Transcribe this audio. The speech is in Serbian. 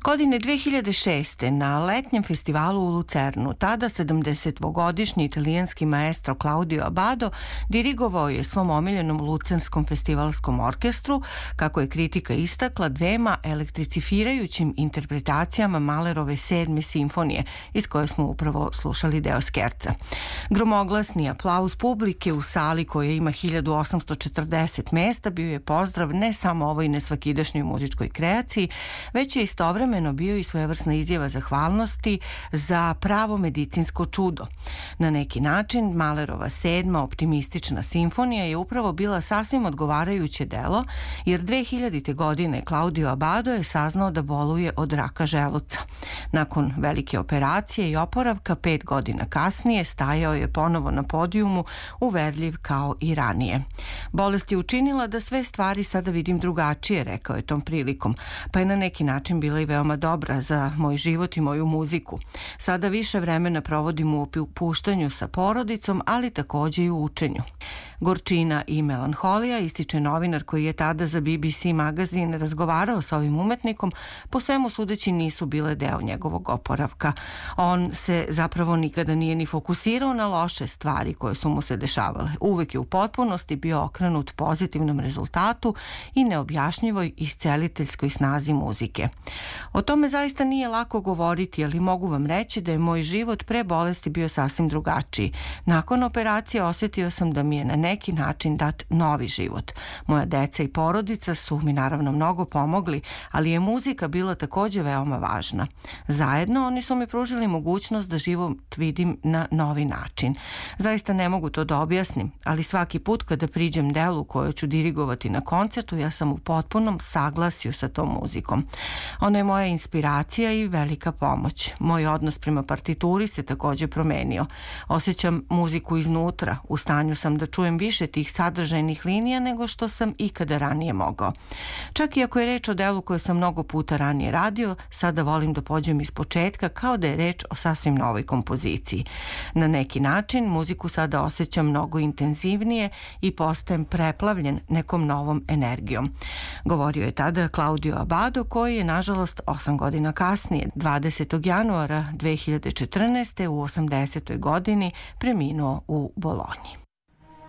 Godine 2006. na letnjem festivalu u Lucernu, tada 70-godišnji italijanski maestro Claudio Abbado dirigovao je svom omiljenom Lucernskom festivalskom orkestru, kako je kritika istakla, dvema elektricifirajućim interpretacijama Mahlerove 7. simfonije, iz koje smo upravo slušali deo skerca. Gromoglasni aplauz publike u sali koja ima 1840 mesta bio je pozdrav ne samo ovoj nesvakidašnjoj muzičkoj kreaciji, već je istovremeno bio i svojevrsna izjava zahvalnosti za pravo medicinsko čudo. Na neki način, Mahlerova 7. optimistična simfonija je upravo bila sasvim odgovarajuće delo, jer 2000. godine Claudio Abbado je saznao da boluje od raka želuca. Nakon velike operacije i oporavka 5 godina kasnije stajao je ponovo na podijumu, uverljiv kao i ranije. Bolest je učinila da sve stvari sada vidim drugačije, rekao je tom prilikom, pa je na neki način bila i veoma dobra za moj život i moju muziku. Sada više vremena provodim u opuštanju sa porodicom, ali takođe i u učenju. Gorčina i melanholija, ističe novinar koji je tada za BBC magazin razgovarao sa ovim umetnikom, po svemu sudeći nisu bile deo njegovog oporavka. On se zapravo nikada nije ni fokusirao na loše stvari koje su mu se dešavale. Uvek je u potpunosti bio okrenut pozitivnom rezultatu i neobjašnjivoj isceliteljskoj snazi muzike. O tome zaista nije lako govoriti, ali mogu vam reći da je moj život pre bolesti bio sasvim drugačiji. Nakon operacije osjetio sam da mi je na neki način dat novi život. Moja deca i porodica su mi naravno mnogo pomogli, ali je muzika bila takođe veoma važna. Zajedno oni su mi pružili mogućnost da život vidim na novi način. Zaista ne mogu to da objasnim, ali svaki put kada priđem delu koje ću dirigovati na koncertu, ja sam u potpunom saglasju sa tom muzikom. Ona je moja inspiracija i velika pomoć. Moj odnos prema partituri se takođe promenio. Osjećam muziku iznutra, u stanju sam da čujem više tih sadržajnih linija nego što sam ikada ranije mogao. Čak i ako je reč o delu koje sam mnogo puta ranije radio, sada volim da pođem iz početka kao da je reč o sasvim novoj kompoziciji. Na neki način muziku sada osjećam mnogo intenzivnije i postajem preplavljen nekom novom energijom. Govorio je tada Claudio Abbado, koji je nažalost 8 godina kasnije, 20. januara 2014. u 80. godini preminuo u Bolonji.